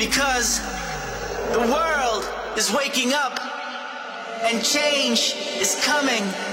because the world is waking up and change is coming.